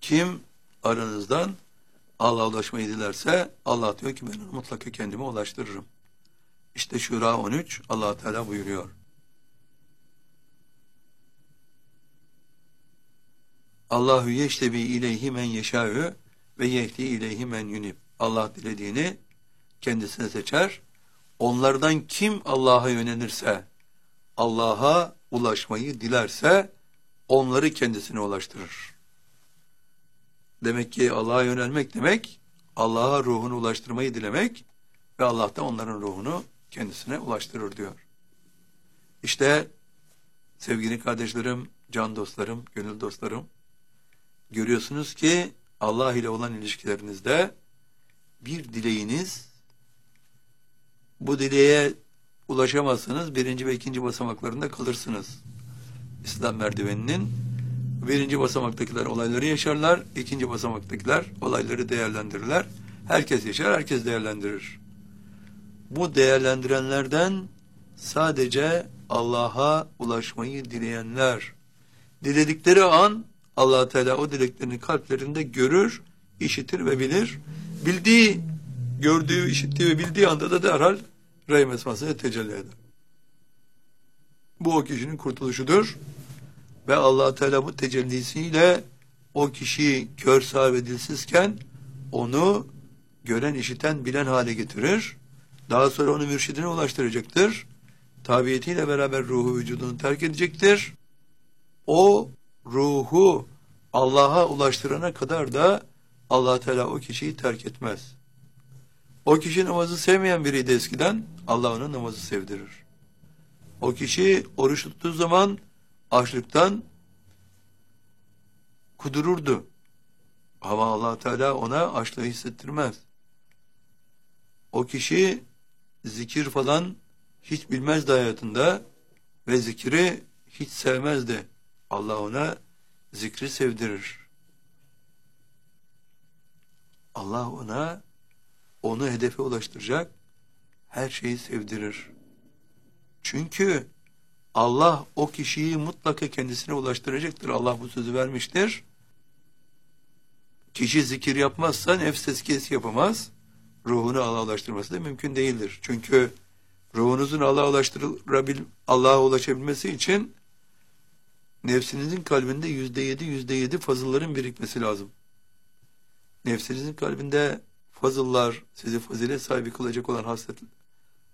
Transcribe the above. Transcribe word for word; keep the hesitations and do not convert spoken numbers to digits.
Kim aranızdan Allah'a ulaşmayı dilerse Allah diyor ki ben onu mutlaka kendime ulaştırırım. İşte Şura on üç Allah Teala buyuruyor. Allahu yeştebi ileyhi men yeşâ'ü ve yehdi ileyhi men yunib. Allah dilediğini kendisine seçer. Onlardan kim Allah'a yönelirse, Allah'a ulaşmayı dilerse onları kendisine ulaştırır. Demek ki Allah'a yönelmek demek, Allah'a ruhunu ulaştırmayı dilemek ve Allah da onların ruhunu kendisine ulaştırır diyor. İşte sevgili kardeşlerim, can dostlarım, gönül dostlarım, görüyorsunuz ki Allah ile olan ilişkilerinizde bir dileğiniz, bu dileğe ulaşamazsınız, birinci ve ikinci basamaklarında kalırsınız. İslam merdiveninin birinci basamaktakiler olayları yaşarlar, ikinci basamaktakiler olayları değerlendirirler. Herkes yaşar, herkes değerlendirir. Bu değerlendirenlerden sadece Allah'a ulaşmayı dileyenler, diledikleri an Allah Teala o dileklerini kalplerinde görür, işitir ve bilir. Bildiği, gördüğü, işittiği ve bildiği anda da derhal rahim esmasına tecelli eder. Bu o kişinin kurtuluşudur. Ve Allah Teala bu tecellisiyle o kişi kör, sağır ve dilsizken onu gören, işiten, bilen hale getirir. Daha sonra onu mürşidine ulaştıracaktır. Tabiyetiyle beraber ruhu vücudunu terk edecektir. O ruhu Allah'a ulaştırana kadar da Allah Teala o kişiyi terk etmez. O kişi namazı sevmeyen biriydi eskiden, Allah ona namazı sevdirir. O kişi oruç tuttuğu zaman açlıktan kudururdu. Ama Allah Teala ona açlığı hissettirmez. O kişi zikir falan hiç bilmezdi hayatında ve zikri hiç sevmezdi. Allah ona zikri sevdirir. Allah ona onu hedefe ulaştıracak her şeyi sevdirir. Çünkü Allah o kişiyi mutlaka kendisine ulaştıracaktır. Allah bu sözü vermiştir. Kişi zikir yapmazsa nefs tezkiyesi yapamaz. Ruhunu Allah'a ulaştırması da mümkün değildir. Çünkü ruhunuzun Allah'a ulaştırabil, Allah'a ulaşabilmesi için nefsinizin kalbinde yüzde yedi, yüzde yedi fazılların birikmesi lazım. Nefsinizin kalbinde fazıllar, sizi fazilet sahibi kılacak olan haslet,